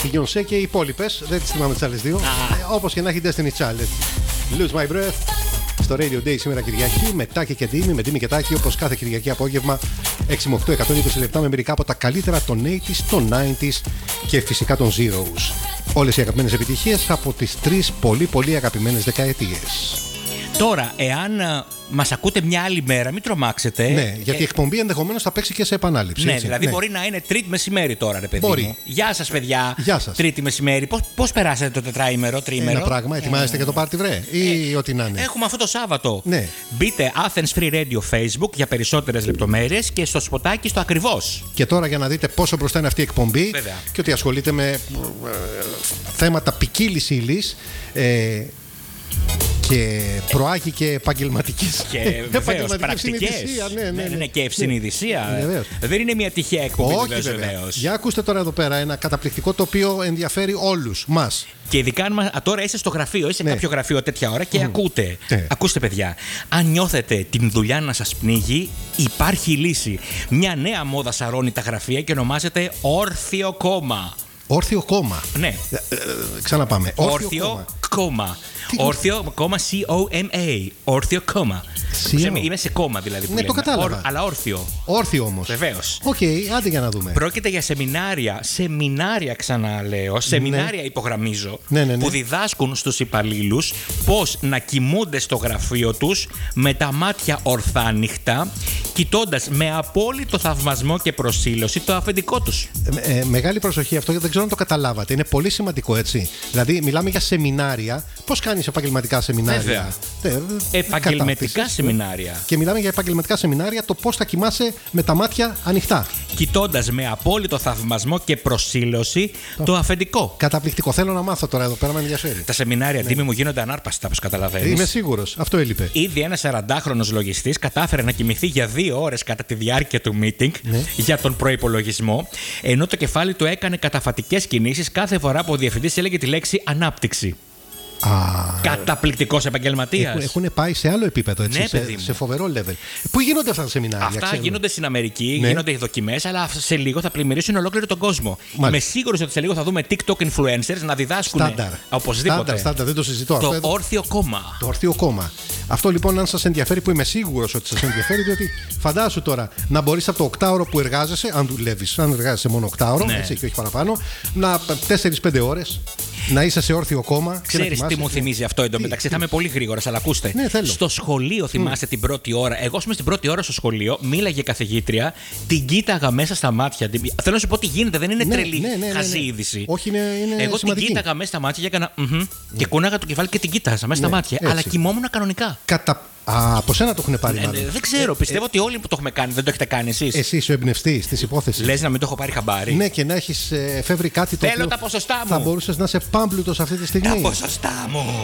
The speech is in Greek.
Η Beyoncé και οι υπόλοιπες. Δεν τις θυμάμαι τις άλλες δύο. Όπως και να έχει, Destiny Child. Lose My Breath. Στο Radio Day σήμερα Κυριακή. Με Τάκη και Ντίμη. Με Ντίμη και Τάκη. Όπως κάθε Κυριακή απόγευμα. 6 με 8, 120 λεπτά με μερικά από τα καλύτερα των 80s, των 90s και φυσικά των Zeros. Όλες οι αγαπημένες επιτυχίες από τις 3 πολύ πολύ αγαπημένες δεκαετίες. Τώρα, εάν μας ακούτε μια άλλη μέρα, μην τρομάξετε. Ναι, γιατί η εκπομπή ενδεχομένως θα παίξει και σε επανάληψη. Ναι, έτσι. δηλαδή μπορεί να είναι Τρίτη μεσημέρι τώρα, ρε παιδί μου. Γεια σας, παιδιά. Γεια σας. Τρίτη μεσημέρι. Πώς περάσατε το τετράημερο, τριήμερο? Ένα πράγμα, ετοιμάζεστε για το πάρτι, βρε, ή ό,τι να είναι. Έχουμε αυτό το Σάββατο. Ναι. Μπείτε Athens Free Radio Facebook για περισσότερες λεπτομέρειες και στο σποτάκι στο ακριβώς. Και τώρα για να δείτε πόσο μπροστά είναι αυτή η εκπομπή. Βέβαια. Και ότι ασχολείται με θέματα ποικίλης ύλης. Και προάγει και επαγγελματικής πρακτικές. Ναι, και ευσυνειδησία. Δεν είναι μια τυχαία εκπομπή. Όχι, βεβαίως. Για ακούστε τώρα εδώ πέρα ένα καταπληκτικό το οποίο ενδιαφέρει όλους μας. Και ειδικά αν τώρα είστε στο γραφείο, είσαι σε κάποιο γραφείο τέτοια ώρα και ακούτε. Ακούστε, παιδιά, αν νιώθετε την δουλειά να σας πνίγει, υπάρχει λύση. Μια νέα μόδα σαρώνει τα γραφεία και ονομάζεται Όρθιο Κόμμα. Όρθιο Κόμμα. Ναι. Ξαναπάμε. Όρθιο Κόμμα. Όρθιο κόμμα C-O-M-A. Όρθιο κόμμα. Είμαι σε κόμμα δηλαδή. Που ναι, το κατάλαβα. Αλλά όρθιο. Όρθιο όμως. Βεβαίως. Οκ, άντε για να δούμε. Πρόκειται για σεμινάρια. Σεμινάρια ξαναλέω. Σεμινάρια υπογραμμίζω. Ναι. Που διδάσκουν στους υπαλλήλους πώς να κοιμούνται στο γραφείο τους με τα μάτια ορθά ανοιχτά, κοιτώντας με απόλυτο θαυμασμό και προσήλωση το αφεντικό τους. Μεγάλη προσοχή αυτό, γιατί δεν ξέρω αν το καταλάβατε. Είναι πολύ σημαντικό, έτσι. Δηλαδή, μιλάμε για σεμινάρια. Πώς κάνεις επαγγελματικά σεμινάρια? Βέβαια. Επαγγελματικά σεμινάρια. Και μιλάμε για επαγγελματικά σεμινάρια, το πώς θα κοιμάσαι με τα μάτια ανοιχτά. Κοιτώντας με απόλυτο θαυμασμό και προσήλωση το αφεντικό. Καταπληκτικό. Θέλω να μάθω τώρα εδώ πέρα, με ενδιαφέρει. Τα σεμινάρια, Ντίμη, μου γίνονται ανάρπαστα, όπως καταλαβαίνεις. Είμαι σίγουρος. Αυτό έλειπε. Ήδη ένας 40χρονος λογιστής κατάφερε να κοιμηθεί για 2 ώρες κατά τη διάρκεια του meeting για τον προϋπολογισμό, ενώ το κεφάλι του έκανε καταφατικές κινήσεις κάθε φορά που ο διευθυντής έλεγε τη λέξη ανάπτυξη. Καταπληκτικός επαγγελματίας. Έχουν πάει σε άλλο επίπεδο, έτσι, Ναι, σε φοβερό level. Πού γίνονται αυτά τα σεμινάρια? Αυτά γίνονται στην Αμερική, γίνονται οι δοκιμές, αλλά σε λίγο θα πλημμυρίσουν ολόκληρο τον κόσμο. Είμαι σίγουρος ότι σε λίγο θα δούμε TikTok influencers να διδάσκουν. Οπωσδήποτε. Στάνταρ, δεν το συζητώ. Το όρθιο κόμμα. Το όρθιο κόμμα. Αυτό λοιπόν, αν σας ενδιαφέρει, που είμαι σίγουρος ότι σας ενδιαφέρει, διότι φαντάσου τώρα να μπορείς από το 8ωρο που εργάζεσαι, αν δουλεύεις, αν εργάζεσαι μόνο 8ωρο, έτσι, και όχι παραπάνω, να 4-5 ώρες να είσαι σε όρθιο κόμμα. Ξέρεις τι μου θυμίζει αυτό εντωμεταξύ? Θα είμαι πολύ γρήγορος, αλλά ακούστε. Στο σχολείο, θυμάστε την πρώτη ώρα? Εγώ, στην πρώτη ώρα στο σχολείο, μίλαγε η καθηγήτρια, την κοίταγα μέσα στα μάτια. Θέλω να σου πω τι γίνεται, δεν είναι τρελή χαζή είδηση. Όχι, είναι εγώ σημαντική. Την κοίταγα μέσα στα μάτια και έκανα και κούναγα το κεφάλι και την κοίταζα μέσα στα μάτια. Αλλά κοιμόμουν κανονικά. Από σένα το έχουν πάρει, μάλλον. Δεν ξέρω, πιστεύω ότι όλοι που το έχουμε κάνει, δεν το έχετε κάνει εσείς. Εσύ ο εμπνευστής της υπόθεσης. Λες να μην το έχω πάρει χαμπάρι? Ναι, και να έχεις εφεύρει κάτι το Θέλω τα ποσοστά μου. Θα μπορούσες να είσαι πάμπλουτος αυτή τη στιγμή. Τα ποσοστά μου.